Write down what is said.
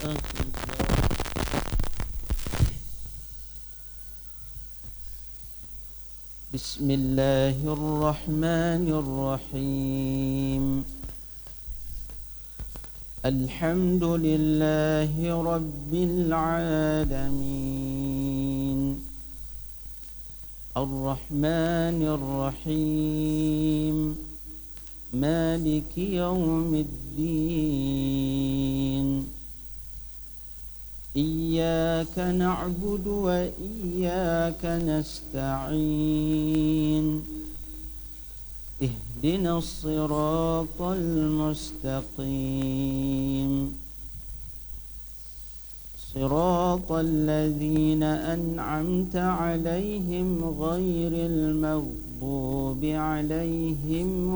بسم الله الرحمن الرحيم. الحمد لله رب العالمين، الرحمن الرحيم، مالك يوم الدين. إياك نعبد وإياك نستعين. اهدنا الصراط المستقيم، صراط الذين أنعمت عليهم غير المغضوب عليهم